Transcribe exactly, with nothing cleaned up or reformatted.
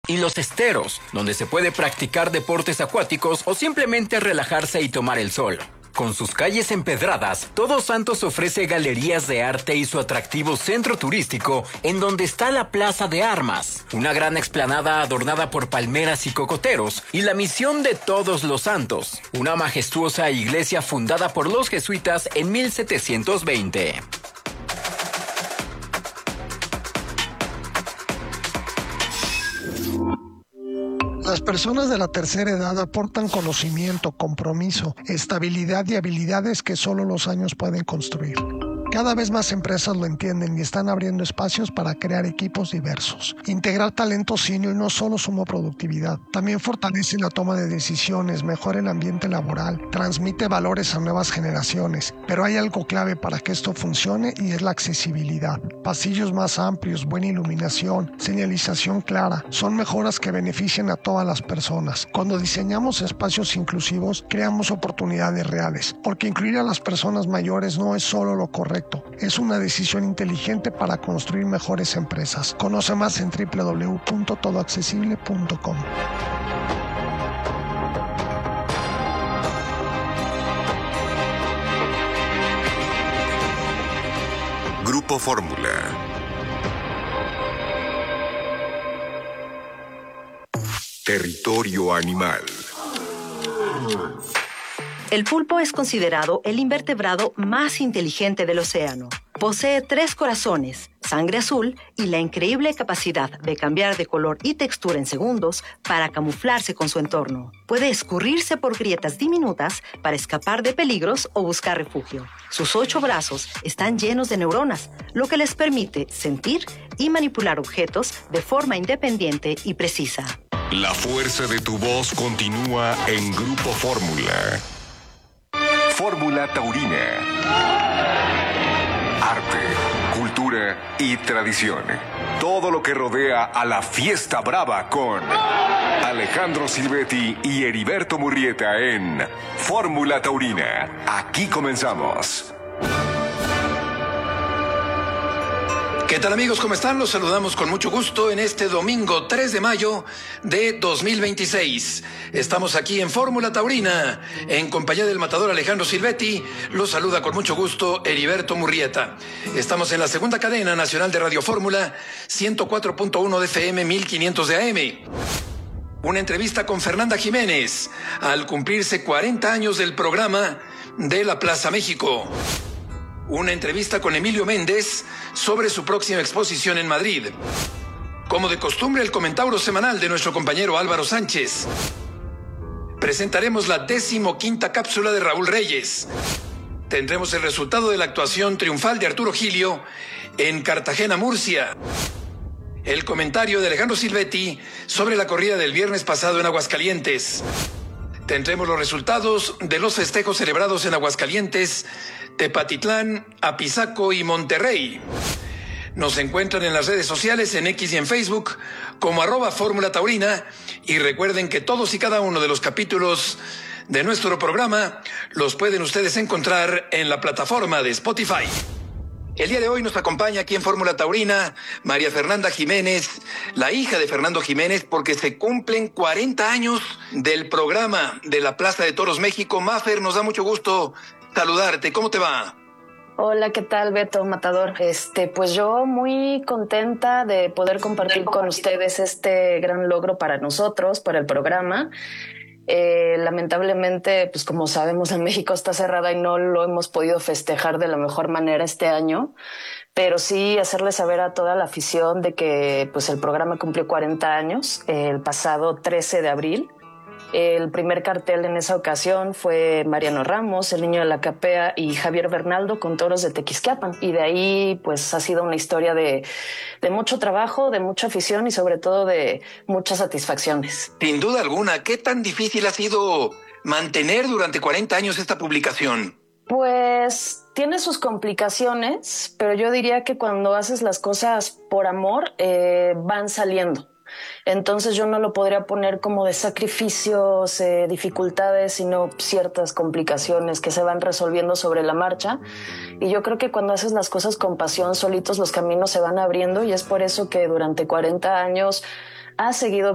Y los esteros, donde se puede practicar deportes acuáticos o simplemente relajarse y tomar el sol. Con sus calles empedradas, Todos Santos ofrece galerías de arte y su atractivo centro turístico, en donde está la Plaza de Armas, una gran explanada adornada por palmeras y cocoteros, y la Misión de Todos los Santos, una majestuosa iglesia fundada por los jesuitas en mil setecientos veinte. Las personas de la tercera edad aportan conocimiento, compromiso, estabilidad y habilidades que solo los años pueden construir. Cada vez más empresas lo entienden y están abriendo espacios para crear equipos diversos. Integrar talento senior no solo suma productividad, también fortalece la toma de decisiones, mejora el ambiente laboral, transmite valores a nuevas generaciones. Pero hay algo clave para que esto funcione y es la accesibilidad. Pasillos más amplios, buena iluminación, señalización clara, son mejoras que benefician a todas las personas. Cuando diseñamos espacios inclusivos, creamos oportunidades reales, porque incluir a las personas mayores no es solo lo correcto. Es una decisión inteligente para construir mejores empresas. Conoce más en doble u doble u doble u punto todo accesible punto com. Grupo Fórmula. Territorio animal. El pulpo es considerado el invertebrado más inteligente del océano. Posee tres corazones, sangre azul y la increíble capacidad de cambiar de color y textura en segundos para camuflarse con su entorno. Puede escurrirse por grietas diminutas para escapar de peligros o buscar refugio. Sus ocho brazos están llenos de neuronas, lo que les permite sentir y manipular objetos de forma independiente y precisa. La fuerza de tu voz continúa en Grupo Fórmula. Fórmula Taurina. Arte, cultura y tradición. Todo lo que rodea a la fiesta brava con Alejandro Silvetti y Heriberto Murrieta en Fórmula Taurina. Aquí comenzamos. ¿Qué tal, amigos? ¿Cómo están? Los saludamos con mucho gusto en este domingo tres de mayo de dos mil veintiséis. Estamos aquí en Fórmula Taurina, en compañía del matador Alejandro Silvetti. Los saluda con mucho gusto Heriberto Murrieta. Estamos en la segunda cadena nacional de Radio Fórmula, ciento cuatro punto uno de F M, mil quinientos de A M. Una entrevista con Fernanda Jiménez, al cumplirse cuarenta años del programa de la Plaza México. Una entrevista con Emilio Méndez sobre su próxima exposición en Madrid. Como de costumbre, el comentario semanal de nuestro compañero Álvaro Sánchez. Presentaremos la decimoquinta cápsula de Raúl Reyes. Tendremos el resultado de la actuación triunfal de Arturo Gilio en Cartagena, Murcia. El comentario de Alejandro Silvetti sobre la corrida del viernes pasado en Aguascalientes. Tendremos los resultados de los festejos celebrados en Aguascalientes, Tepatitlán, Apizaco y Monterrey. Nos encuentran en las redes sociales, en X y en Facebook, como arroba Fórmula Taurina. Y recuerden que todos y cada uno de los capítulos de nuestro programa los pueden ustedes encontrar en la plataforma de Spotify. El día de hoy nos acompaña aquí en Fórmula Taurina María Fernanda Jiménez, la hija de Fernando Jiménez, porque se cumplen cuarenta años del programa de la Plaza de Toros México. Mafer, nos da mucho gusto saludarte. ¿Cómo te va? Hola, ¿qué tal, Beto Matador? Este, pues yo muy contenta de poder compartir con ustedes este gran logro para nosotros, para el programa. Eh, lamentablemente, pues como sabemos, en México está cerrada y no lo hemos podido festejar de la mejor manera este año, pero sí hacerle saber a toda la afición de que pues el programa cumplió cuarenta años eh, el pasado trece de abril. El primer cartel en esa ocasión fue Mariano Ramos, El Niño de la Capea y Javier Bernaldo con toros de Tequisquiapan. Y de ahí pues ha sido una historia de, de mucho trabajo, de mucha afición y sobre todo de muchas satisfacciones. Sin duda alguna, ¿qué tan difícil ha sido mantener durante cuarenta años esta publicación? Pues tiene sus complicaciones, pero yo diría que cuando haces las cosas por amor, eh, van saliendo. Entonces yo no lo podría poner como de sacrificios, eh, dificultades, sino ciertas complicaciones que se van resolviendo sobre la marcha. Y yo creo que cuando haces las cosas con pasión, solitos los caminos se van abriendo, y es por eso que durante cuarenta años ha seguido